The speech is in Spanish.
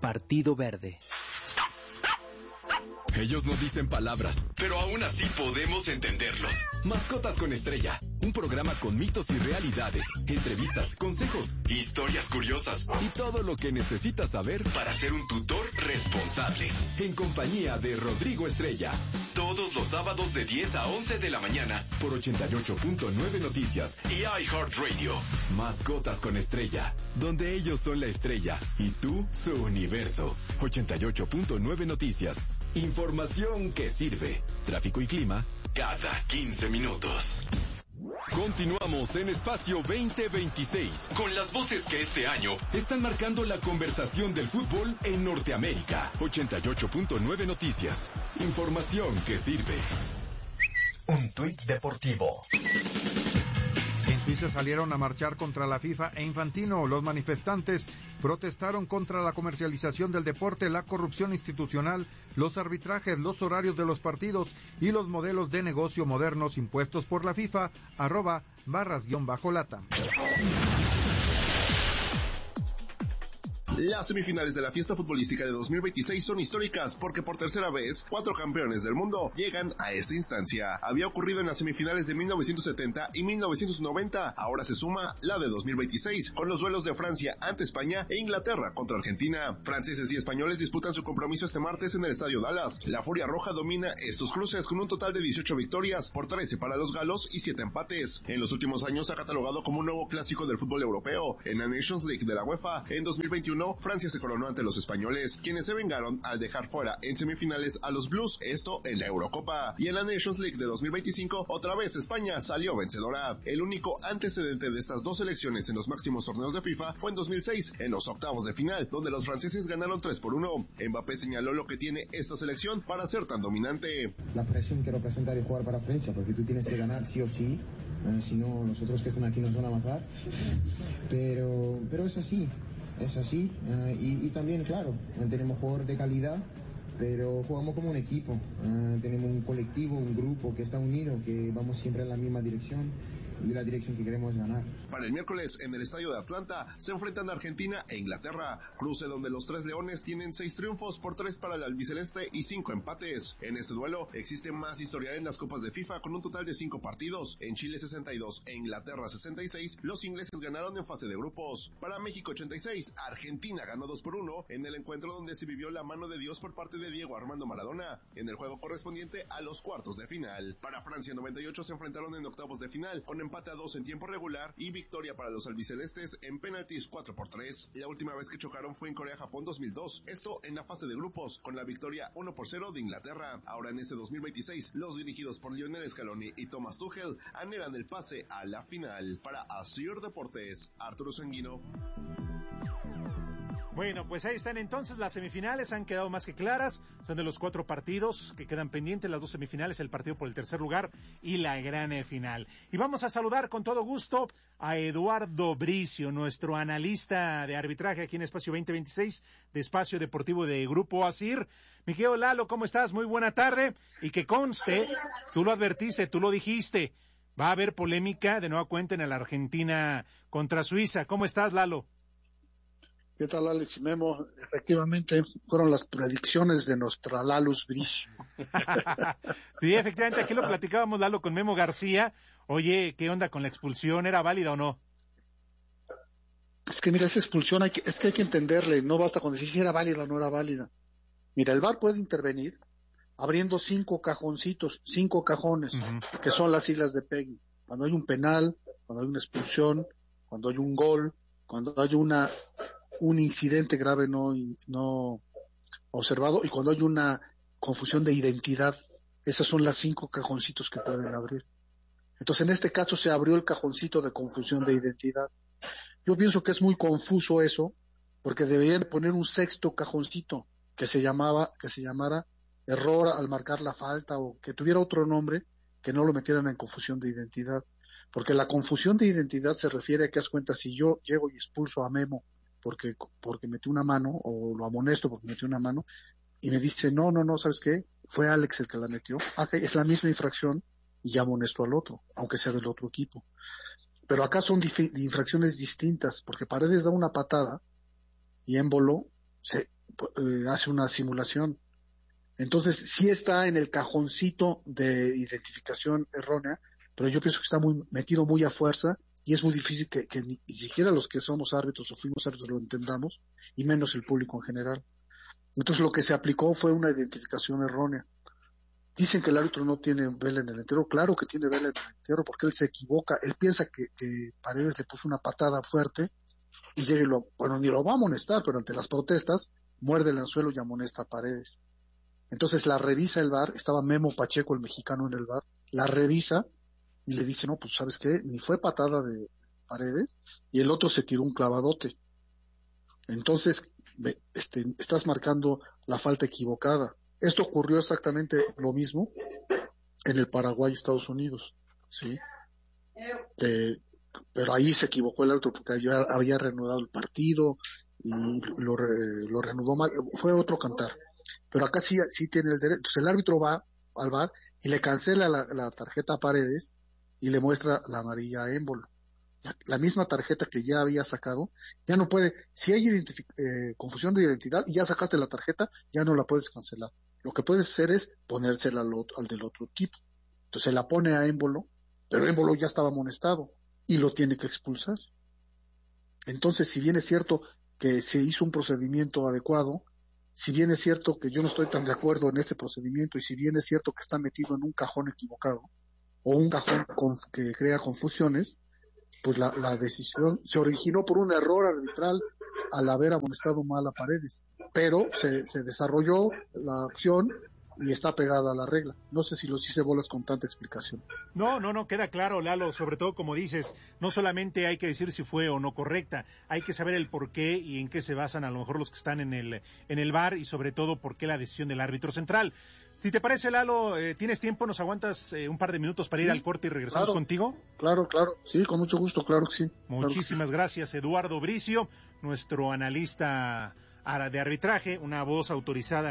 Partido Verde. Ellos no dicen palabras, pero aún así podemos entenderlos. Mascotas con Estrella, un programa con mitos y realidades, entrevistas, consejos, historias curiosas y todo lo que necesitas saber para ser un tutor responsable. En compañía de Rodrigo Estrella. Todos los sábados de 10 a 11 de la mañana por 88.9 Noticias y iHeartRadio. Mascotas con Estrella, donde ellos son la estrella y tú su universo. 88.9 Noticias. Información que sirve. Tráfico y clima cada 15 minutos. Continuamos en Espacio 2026 con las voces que este año están marcando la conversación del fútbol en Norteamérica. 88.9 Noticias. Información que sirve. Un tuit deportivo. En Suiza salieron a marchar contra la FIFA e Infantino. Los manifestantes protestaron contra la comercialización del deporte, la corrupción institucional, los arbitrajes, los horarios de los partidos y los modelos de negocio modernos impuestos por la FIFA. @barras_lata. Las semifinales de la fiesta futbolística de 2026 son históricas porque por tercera vez, 4 campeones del mundo llegan a esta instancia. Había ocurrido en las semifinales de 1970 y 1990, ahora se suma la de 2026, con los duelos de Francia ante España e Inglaterra contra Argentina. Franceses y españoles disputan su compromiso este martes en el Estadio Dallas. La Furia Roja domina estos cruces con un total de 18 victorias, por 13 para los galos y 7 empates. En los últimos años se ha catalogado como un nuevo clásico del fútbol europeo. En la Nations League de la UEFA, en 2021, Francia se coronó ante los españoles, quienes se vengaron al dejar fuera en semifinales a los Blues, esto en la Eurocopa. Y en la Nations League de 2025, otra vez España salió vencedora. El único antecedente de estas dos selecciones en los máximos torneos de FIFA fue en 2006, en los octavos de final, donde los franceses ganaron 3-1. Mbappé señaló lo que tiene esta selección para ser tan dominante. La presión que representa de jugar para Francia, porque tú tienes que ganar sí o sí, si no, nosotros que están aquí nos van a matar. Pero es así. Es así, y también, claro, tenemos jugadores de calidad, pero jugamos como un equipo, tenemos un colectivo, un grupo que está unido, que vamos siempre en la misma dirección, y la dirección que queremos ganar. Para el miércoles, en el estadio de Atlanta, se enfrentan Argentina e Inglaterra, cruce donde los tres leones tienen 6 triunfos por 3 para el albiceleste y 5 empates. En este duelo existe más historial en las copas de FIFA con un total de 5 partidos. En Chile 62 e Inglaterra 66, los ingleses ganaron en fase de grupos. Para México 86, Argentina ganó 2-1 en el encuentro donde se vivió la mano de Dios por parte de Diego Armando Maradona, en el juego correspondiente a los cuartos de final. Para Francia 98 se enfrentaron en octavos de final, con empate a 2 en tiempo regular y victoria para los albicelestes en penaltis 4-3. La última vez que chocaron fue en Corea-Japón 2002, esto en la fase de grupos, con la victoria 1-0 de Inglaterra. Ahora en este 2026, los dirigidos por Lionel Scaloni y Thomas Tuchel anhelan el pase a la final. Para Asir Deportes, Arturo Sanguino. Bueno, pues ahí están entonces las semifinales, han quedado más que claras, son de los 4 partidos que quedan pendientes, las 2 semifinales, el partido por el tercer lugar y la gran final. Y vamos a saludar con todo gusto a Eduardo Bricio, nuestro analista de arbitraje aquí en Espacio 2026, de Espacio Deportivo de Grupo ASIR. Mi querido Lalo, ¿cómo estás? Muy buena tarde, y que conste, tú lo advertiste, tú lo dijiste, va a haber polémica de nueva cuenta en la Argentina contra Suiza. ¿Cómo estás, Lalo? ¿Qué tal, Alex y Memo? Efectivamente, fueron las predicciones de nuestra Lalus Bricio. Sí, efectivamente, aquí lo platicábamos, Lalo, con Memo García. Oye, ¿qué onda con la expulsión? ¿Era válida o no? Es que mira, esa expulsión hay que entenderle, no basta con decir si era válida o no era válida. Mira, el VAR puede intervenir abriendo 5 cajoncitos, 5 cajones, que son las siglas de PEGI. Cuando hay un penal, cuando hay una expulsión, cuando hay un gol, cuando hay un incidente grave no observado y cuando hay una confusión de identidad. Esas son las 5 cajoncitos que pueden abrir. Entonces, en este caso se abrió el cajoncito de confusión de identidad. Yo pienso que es muy confuso eso, porque deberían poner un 6º cajoncito que se llamara error al marcar la falta, o que tuviera otro nombre, que no lo metieran en confusión de identidad. Porque la confusión de identidad se refiere a que, haz cuenta, si yo llego y expulso a Memo porque metió una mano, o lo amonesto porque metió una mano, y me dice, no, ¿sabes qué? Fue Alex el que la metió. Es la misma infracción, y ya amonesto al otro, aunque sea del otro equipo. Pero acá son infracciones distintas, porque Paredes da una patada, y Embolo hace una simulación. Entonces, sí está en el cajoncito de identificación errónea, pero yo pienso que está metido muy a fuerza y es muy difícil que ni siquiera los que somos árbitros o fuimos árbitros lo entendamos, y menos el público en general. Entonces, lo que se aplicó fue una identificación errónea. Dicen que el árbitro no tiene vela en el entierro. Claro que tiene vela en el entierro porque él se equivoca. Él piensa que Paredes le puso una patada fuerte y llega ni lo va a amonestar, pero ante las protestas muerde el anzuelo y amonesta a Paredes. Entonces la revisa el VAR, estaba Memo Pacheco, el mexicano, en el VAR, la revisa y le dice, no, pues ¿sabes qué? Ni fue patada de Paredes y el otro se tiró un clavadote. Entonces, estás marcando la falta equivocada. Esto ocurrió exactamente lo mismo en el Paraguay, Estados Unidos, ¿sí? Pero ahí se equivocó el árbitro porque había reanudado el partido y lo reanudó mal. Fue otro cantar. Pero acá sí tiene el derecho. Entonces el árbitro va al VAR y le cancela la tarjeta a Paredes y le muestra la amarilla a Embolo. La misma tarjeta que ya había sacado, ya no puede, si hay confusión de identidad y ya sacaste la tarjeta, ya no la puedes cancelar. Lo que puedes hacer es ponérsela al del otro equipo. Entonces se la pone a Embolo, pero Embolo ya estaba amonestado y lo tiene que expulsar. Entonces, si bien es cierto que se hizo un procedimiento adecuado, si bien es cierto que yo no estoy tan de acuerdo en ese procedimiento y si bien es cierto que está metido en un cajón equivocado o un cajón que crea confusiones, pues la decisión se originó por un error arbitral al haber amonestado mal a Paredes, pero se desarrolló la acción y está pegada a la regla. No sé si los hice bolas con tanta explicación. No, queda claro, Lalo, sobre todo como dices, no solamente hay que decir si fue o no correcta, hay que saber el por qué y en qué se basan a lo mejor los que están en el VAR y sobre todo por qué la decisión del árbitro central. Si te parece, Lalo, ¿tienes tiempo? ¿Nos aguantas un par de minutos para ir al corte y regresamos contigo? Claro, sí, con mucho gusto, claro que sí. Muchísimas gracias, Eduardo Bricio, nuestro analista de arbitraje, una voz autorizada